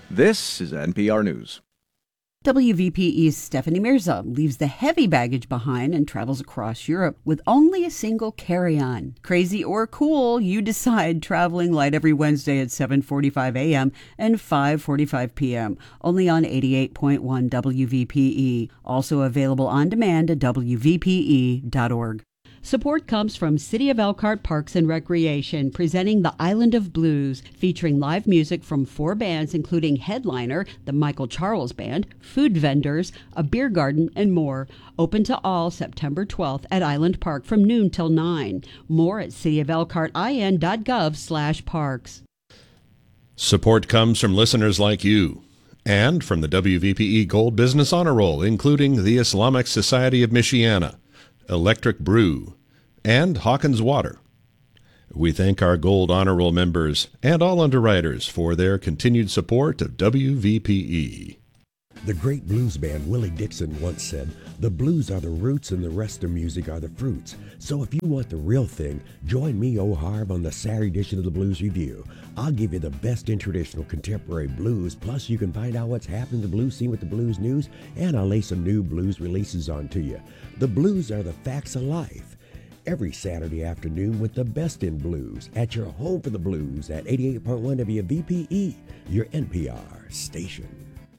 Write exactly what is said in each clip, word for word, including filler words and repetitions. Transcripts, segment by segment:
This is N P R News. W V P E's Stephanie Mirza leaves the heavy baggage behind and travels across Europe with only a single carry-on. Crazy or cool, you decide, traveling light every Wednesday at seven forty-five a.m. and five forty-five p.m. Only on eighty-eight point one W V P E. Also available on demand at W V P E dot org. Support comes from City of Elkhart Parks and Recreation, presenting the Island of Blues, featuring live music from four bands, including Headliner, the Michael Charles Band, food vendors, a beer garden, and more. Open to all September twelfth at Island Park from noon till nine. More at city of elkhart I N dot gov slash parks. Support comes from listeners like you and from the W V P E Gold Business Honor Roll, including the Islamic Society of Michiana, Electric Brew, and Hawkins Water. We thank our Gold Honor Roll members and all underwriters for their continued support of W V P E. The great blues band Willie Dixon once said, "The blues are the roots and the rest of music are the fruits." So if you want the real thing, join me, O. Harv, on the Saturday edition of the Blues Review. I'll give you the best in traditional contemporary blues, plus you can find out what's happening in the blues scene with the blues news, and I'll lay some new blues releases onto you. The blues are the facts of life. Every Saturday afternoon with the best in blues at your home for the blues at eighty-eight point one W V P E, your N P R station.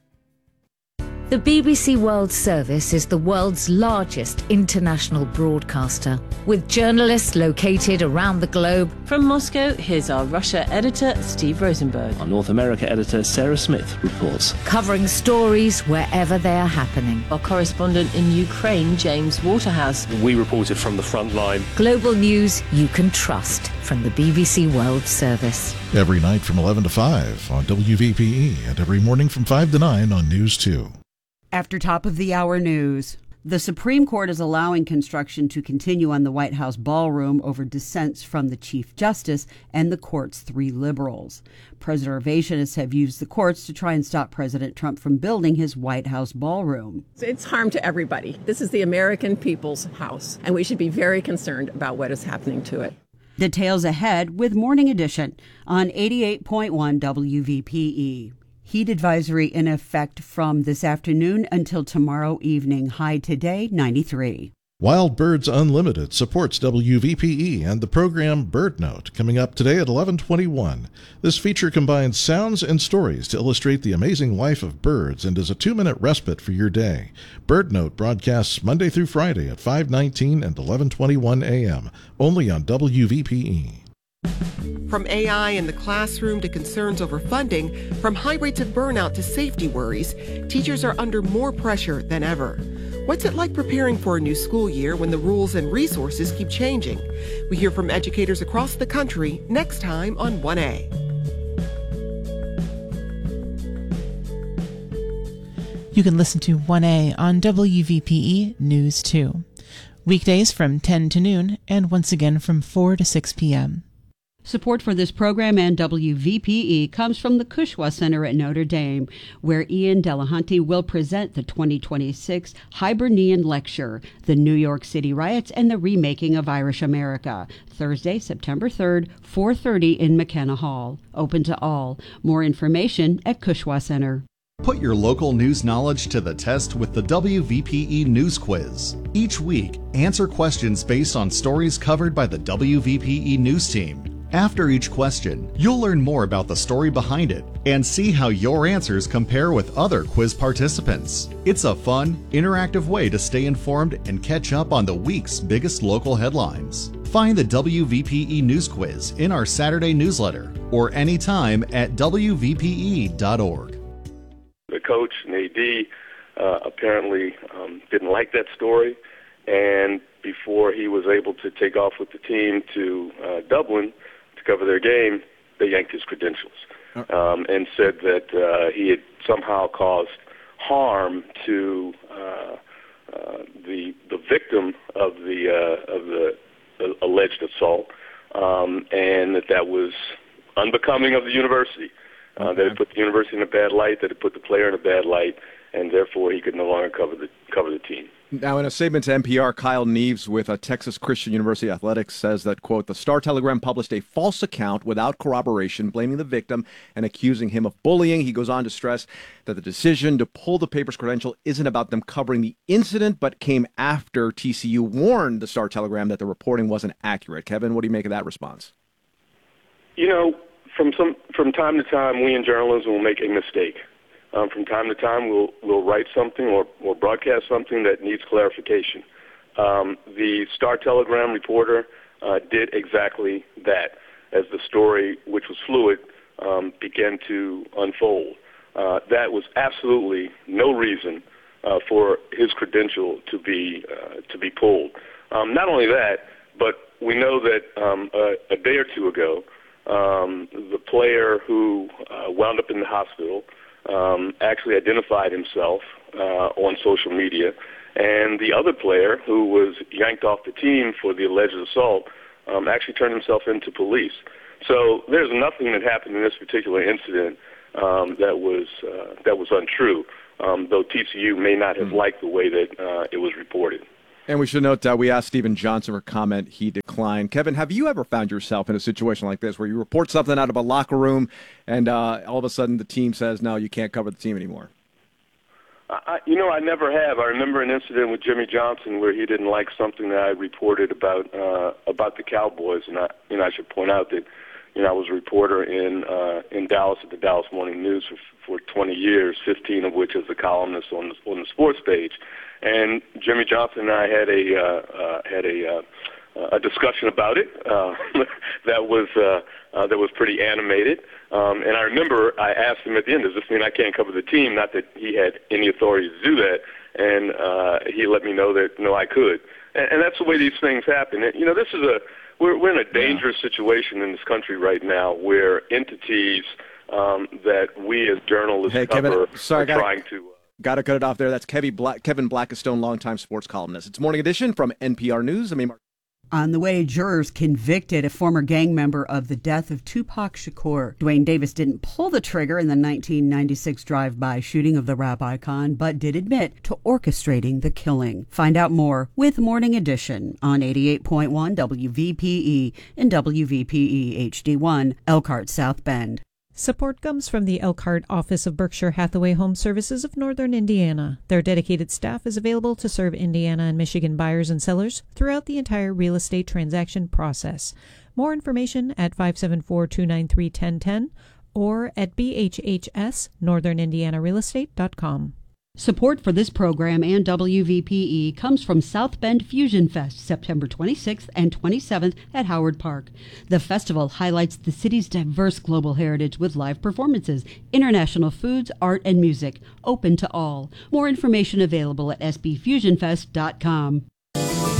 The B B C World Service is the world's largest international broadcaster, with journalists located around the globe. From Moscow, here's our Russia editor, Steve Rosenberg. Our North America editor, Sarah Smith, reports. Covering stories wherever they are happening. Our correspondent in Ukraine, James Waterhouse. We reported from the front line. Global news you can trust from the B B C World Service. Every night from eleven to five on W V P E and every morning from five to nine on News two. After top of the hour news, the Supreme Court is allowing construction to continue on the White House ballroom over dissents from the Chief Justice and the court's three liberals. Preservationists have used the courts to try and stop President Trump from building his White House ballroom. It's harm to everybody. This is the American people's house, and we should be very concerned about what is happening to it. Details ahead with Morning Edition on eighty-eight point one W V P E. Heat advisory in effect from this afternoon until tomorrow evening. High today, ninety-three. Wild Birds Unlimited supports W V P E and the program Bird Note, coming up today at eleven twenty-one. This feature combines sounds and stories to illustrate the amazing life of birds and is a two-minute respite for your day. Bird Note broadcasts Monday through Friday at five nineteen and eleven twenty-one a.m., only on W V P E. From A I in the classroom to concerns over funding, from high rates of burnout to safety worries, teachers are under more pressure than ever. What's it like preparing for a new school year when the rules and resources keep changing? We hear from educators across the country next time on one A. You can listen to one A on W V P E News two. Weekdays from ten to noon and once again from four to six p.m. Support for this program and W V P E comes from the Cushwa Center at Notre Dame, where Ian Delahunty will present the twenty twenty-six Hibernian Lecture, The New York City Riots and the Remaking of Irish America, Thursday, September third, four thirty in McKenna Hall. Open to all. More information at Cushwa Center. Put your local news knowledge to the test with the W V P E News Quiz. Each week, answer questions based on stories covered by the W V P E News team. After each question, you'll learn more about the story behind it and see how your answers compare with other quiz participants. It's a fun, interactive way to stay informed and catch up on the week's biggest local headlines. Find the W V P E News Quiz in our Saturday newsletter or anytime at W V P E dot org. The coach and A D uh, apparently um, didn't like that story, and before he was able to take off with the team to uh, Dublin to cover their game, they yanked his credentials um, and said that uh, he had somehow caused harm to uh, uh, the the victim of the uh, of the uh, alleged assault, um, and that that was unbecoming of the university. Uh, okay. That it put the university in a bad light, that it put the player in a bad light, and therefore he could no longer cover the cover the team. Now, in a statement to N P R, Kyle Neves with uh, Texas Christian University Athletics says that, quote, the Star-Telegram published a false account without corroboration, blaming the victim and accusing him of bullying. He goes on to stress that the decision to pull the paper's credential isn't about them covering the incident, but came after T C U warned the Star-Telegram that the reporting wasn't accurate. Kevin, what do you make of that response? You know, from some from time to time, we in journalism will make a mistake. Um, from time to time, we'll we'll write something or, or broadcast something that needs clarification. Um, the Star-Telegram reporter uh, did exactly that as the story, which was fluid, um, began to unfold. Uh, that was absolutely no reason uh, for his credential to be uh, to be pulled. Um, not only that, but we know that um, a, a day or two ago, um, the player who uh, wound up in the hospital Um, actually identified himself uh, on social media, and the other player who was yanked off the team for the alleged assault um, actually turned himself into police. So there's nothing that happened in this particular incident um, that was uh, that was untrue, um, though T C U may not have liked the way that uh, it was reported. And we should note that we asked Stephen Johnson for comment. He declined. Kevin, have you ever found yourself in a situation like this where you report something out of a locker room and uh, all of a sudden the team says, no, you can't cover the team anymore? I, you know, I never have. I remember an incident with Jimmy Johnson where he didn't like something that I reported about uh, about the Cowboys. And I, you know, I should point out that, you know, I was a reporter in uh, in Dallas at the Dallas Morning News for, for twenty years, fifteen of which as a columnist on the, on the sports page. And Jimmy Johnson and I had a uh, uh, had a uh, a discussion about it uh, that was uh, uh, that was pretty animated. Um, and I remember I asked him at the end, "Does this mean I can't cover the team?" Not that he had any authority to do that, and uh, he let me know that no, I could. And, and that's the way these things happen. And, you know, this is a we're we're in a dangerous yeah. situation in this country right now, where entities um, that we as journalists hey, cover Kevin, sorry, are gotta, trying to. Uh, Got to cut it off there. That's Kevin, Black, Kevin Blackistone, longtime sports columnist. It's Morning Edition from N P R News. I mean, On the way, jurors convicted a former gang member of the death of Tupac Shakur. Dwayne Davis didn't pull the trigger in the nineteen ninety-six drive-by shooting of the rap icon, but did admit to orchestrating the killing. Find out more with Morning Edition on eighty-eight point one W V P E and W V P E H D one, Elkhart, South Bend. Support comes from the Elkhart office of Berkshire Hathaway Home Services of Northern Indiana. Their dedicated staff is available to serve Indiana and Michigan buyers and sellers throughout the entire real estate transaction process. More information at five seven four, two nine three, one zero one zero or at b h h s northern indiana real estate dot com. Support for this program and W V P E comes from South Bend Fusion Fest, September twenty-sixth and twenty-seventh at Howard Park. The festival highlights the city's diverse global heritage with live performances, international foods, art, and music, open to all. More information available at s b fusion fest dot com.